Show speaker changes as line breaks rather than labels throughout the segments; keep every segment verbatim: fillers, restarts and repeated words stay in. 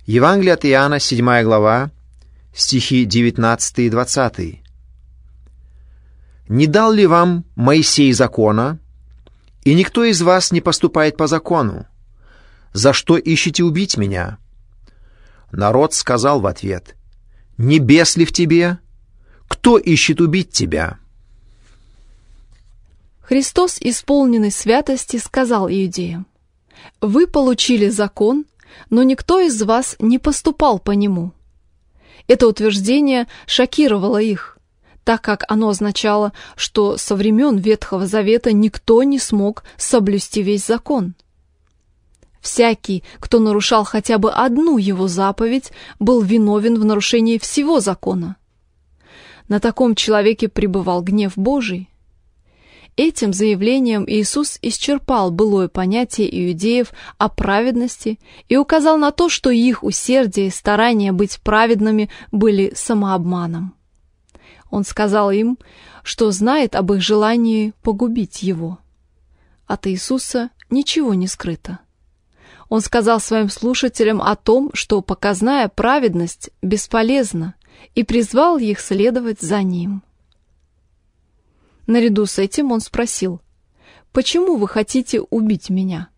Евангелие от Иоанна, седьмая глава, стихи девятнадцатый и двадцатый. «Не дал ли вам Моисей закона, и никто из вас не поступает по закону? За что ищете убить меня?» Народ сказал в ответ: «Небес ли в тебе? Кто ищет убить тебя?»
Христос, исполненный святости, сказал иудеям: «Вы получили закон, но никто из вас не поступал по нему». Это утверждение шокировало их, так как оно означало, что со времен Ветхого Завета никто не смог соблюсти весь закон. Всякий, кто нарушал хотя бы одну его заповедь, был виновен в нарушении всего закона. На таком человеке пребывал гнев Божий. Этим заявлением Иисус исчерпал былое понятие иудеев о праведности и указал на то, что их усердие и старание быть праведными были самообманом. Он сказал им, что знает об их желании погубить его. От Иисуса ничего не скрыто. Он сказал своим слушателям о том, что показная праведность бесполезна, и призвал их следовать за ним. Наряду с этим он спросил: «Почему вы хотите убить меня?»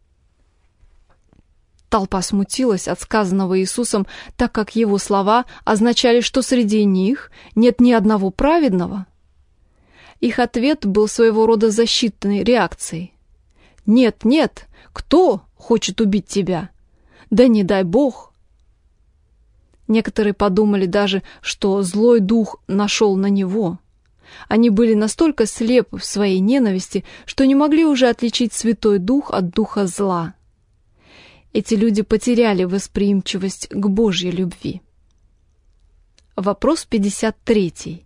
Толпа смутилась от сказанного Иисусом, так как его слова означали, что среди них нет ни одного праведного. Их ответ был своего рода защитной реакцией. «Нет, нет, кто хочет убить тебя? Да не дай Бог!» Некоторые подумали даже, что злой дух нашел на него. Они были настолько слепы в своей ненависти, что не могли уже отличить Святой Дух от духа зла. Эти люди потеряли восприимчивость к Божьей любви. Вопрос пятьдесят три.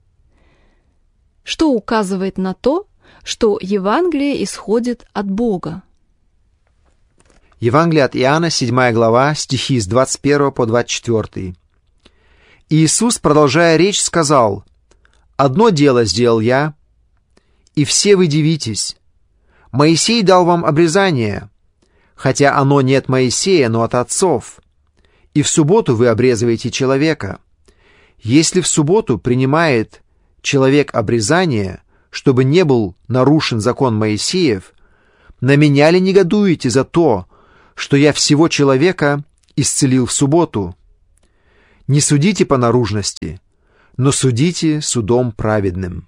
Что указывает на то, что Евангелие исходит от Бога?
Евангелие от Иоанна, седьмая глава, стихи с двадцать первого по двадцать четвёртый. Иисус, продолжая речь, сказал: «Одно дело сделал я, и все вы дивитесь. Моисей дал вам обрезание, хотя оно не от Моисея, но от отцов. И в субботу вы обрезываете человека. Если в субботу принимает человек обрезание, чтобы не был нарушен закон Моисеев, на меня ли негодуете за то, что я всего человека исцелил в субботу? Не судите по наружности, но судите судом праведным».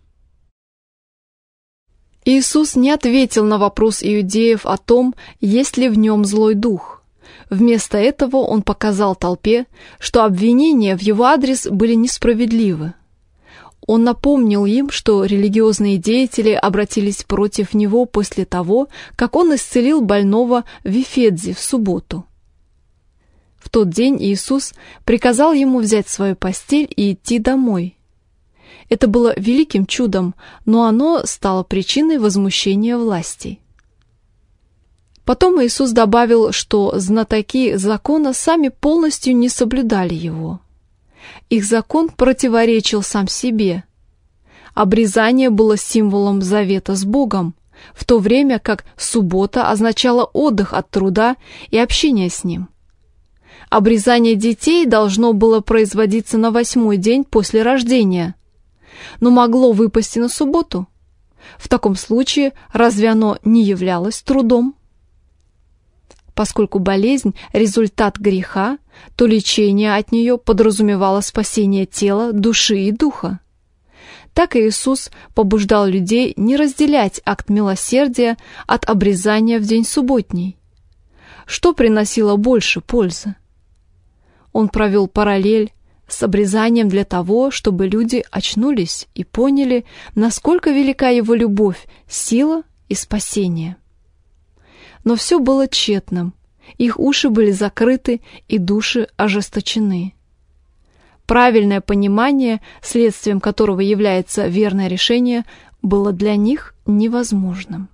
Иисус не ответил на вопрос иудеев о том, есть ли в нем злой дух. Вместо этого он показал толпе, что обвинения в его адрес были несправедливы. Он напомнил им, что религиозные деятели обратились против него после того, как он исцелил больного в Вифедзе в субботу. В тот день Иисус приказал ему взять свою постель и идти домой. Это было великим чудом, но оно стало причиной возмущения властей. Потом Иисус добавил, что знатоки закона сами полностью не соблюдали его. Их закон противоречил сам себе. Обрезание было символом завета с Богом, в то время как суббота означала отдых от труда и общения с Ним. Обрезание детей должно было производиться на восьмой день после рождения, но могло выпасть на субботу. В таком случае разве оно не являлось трудом? Поскольку болезнь – результат греха, то лечение от нее подразумевало спасение тела, души и духа. Так и Иисус побуждал людей не разделять акт милосердия от обрезания в день субботний. Что приносило больше пользы? Он провел параллель с обрезанием для того, чтобы люди очнулись и поняли, насколько велика его любовь, сила и спасение. Но все было тщетным, их уши были закрыты и души ожесточены. Правильное понимание, следствием которого является верное решение, было для них невозможным.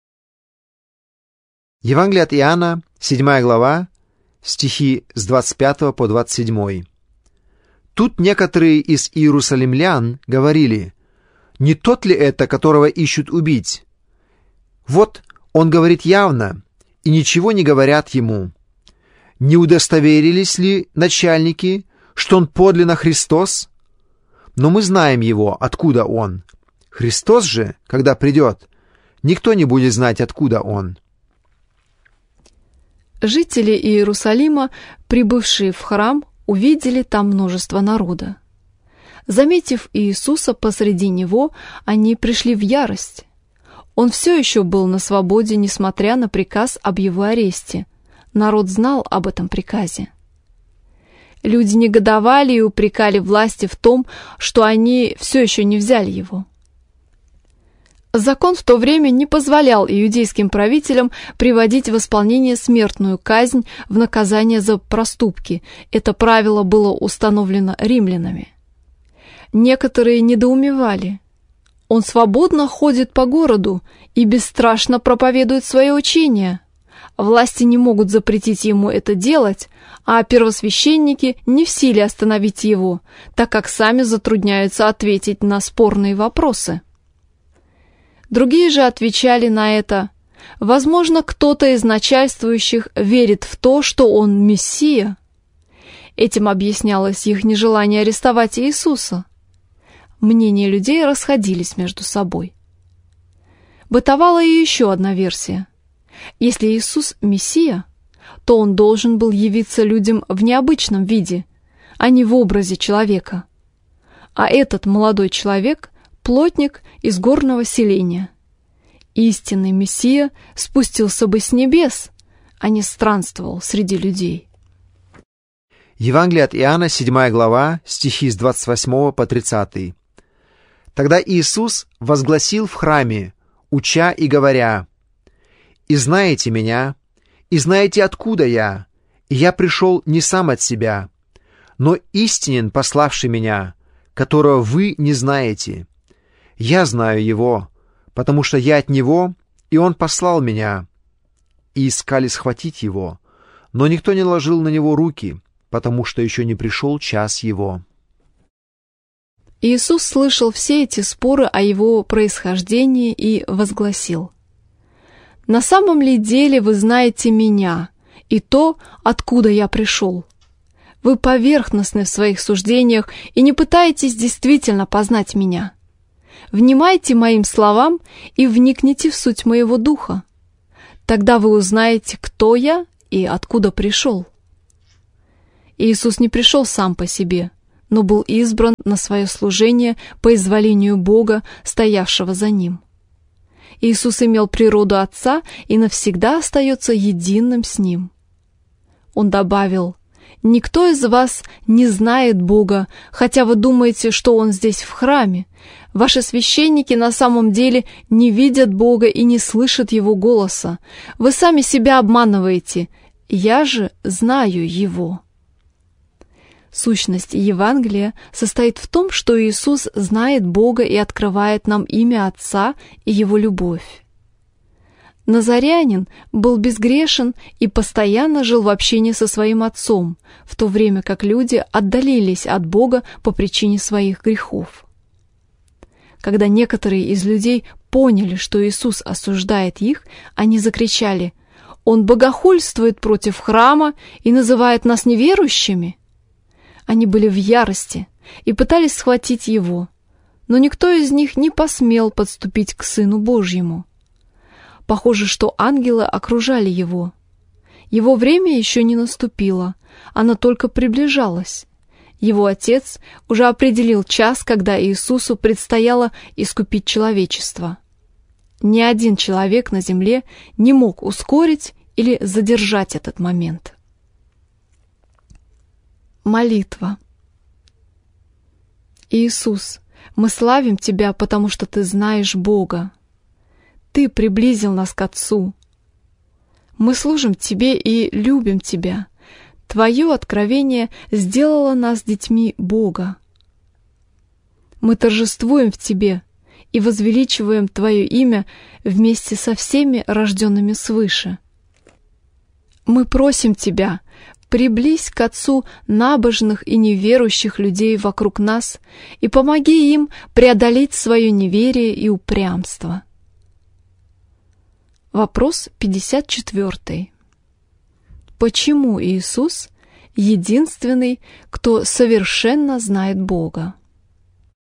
Евангелие от Иоанна, седьмая глава, стихи с двадцать пятого по двадцать седьмой. Тут некоторые из иерусалимлян говорили: «Не тот ли это, которого ищут убить? Вот он говорит явно, и ничего не говорят ему. Не удостоверились ли начальники, что он подлинно Христос? Но мы знаем его, откуда он. Христос же, когда придет, никто не будет знать, откуда он».
Жители Иерусалима, прибывшие в храм, увидели там множество народа. Заметив Иисуса посреди него, они пришли в ярость. Он все еще был на свободе, несмотря на приказ об его аресте. Народ знал об этом приказе. Люди негодовали и упрекали власти в том, что они все еще не взяли его. Закон в то время не позволял иудейским правителям приводить в исполнение смертную казнь в наказание за проступки. Это правило было установлено римлянами. Некоторые недоумевали. Он свободно ходит по городу и бесстрашно проповедует свое учение. Власти не могут запретить ему это делать, а первосвященники не в силе остановить его, так как сами затрудняются ответить на спорные вопросы. Другие же отвечали на это: возможно, кто-то из начальствующих верит в то, что он Мессия. Этим объяснялось их нежелание арестовать Иисуса. Мнения людей расходились между собой. Бытовала и еще одна версия. Если Иисус Мессия, то он должен был явиться людям в необычном виде, а не в образе человека. А этот молодой человек – плотник из горного селения. Истинный Мессия спустился бы с небес, а не странствовал среди людей.
Евангелие от Иоанна, седьмая глава, стихи с двадцать восьмого по тридцатый. «Тогда Иисус возгласил в храме, уча и говоря: «И знаете меня, и знаете, откуда я, и я пришел не сам от себя, но истинен пославший меня, которого вы не знаете. Я знаю его, потому что я от него, и он послал меня». И искали схватить его, но никто не ложил на него руки, потому что еще не пришел час его.
Иисус слышал все эти споры о его происхождении и возгласил: «На самом ли деле вы знаете меня и то, откуда я пришел? Вы поверхностны в своих суждениях и не пытаетесь действительно познать меня. Внимайте моим словам и вникните в суть моего духа. Тогда вы узнаете, кто я и откуда пришел». Иисус не пришел сам по себе, но был избран на свое служение по изволению Бога, стоявшего за ним. Иисус имел природу Отца и навсегда остается единым с Ним. Он добавил: «Никто из вас не знает Бога, хотя вы думаете, что Он здесь в храме. Ваши священники на самом деле не видят Бога и не слышат Его голоса. Вы сами себя обманываете. Я же знаю Его». Сущность Евангелия состоит в том, что Иисус знает Бога и открывает нам имя Отца и Его любовь. Назарянин был безгрешен и постоянно жил в общении со своим Отцом, в то время как люди отдалились от Бога по причине своих грехов. Когда некоторые из людей поняли, что Иисус осуждает их, они закричали: «Он богохульствует против храма и называет нас неверующими!» Они были в ярости и пытались схватить его, но никто из них не посмел подступить к Сыну Божьему. Похоже, что ангелы окружали его. Его время еще не наступило, оно только приближалось. Его Отец уже определил час, когда Иисусу предстояло искупить человечество. Ни один человек на земле не мог ускорить или задержать этот момент. Молитва. Иисус, мы славим Тебя, потому что Ты знаешь Бога. Ты приблизил нас к Отцу. Мы служим Тебе и любим Тебя. Твое откровение сделало нас детьми Бога. Мы торжествуем в Тебе и возвеличиваем Твое имя вместе со всеми рожденными свыше. Мы просим Тебя, приблизь к Отцу набожных и неверующих людей вокруг нас и помоги им преодолеть свое неверие и упрямство. Вопрос пятьдесят четвёртый. почему Иисус единственный, кто совершенно знает Бога.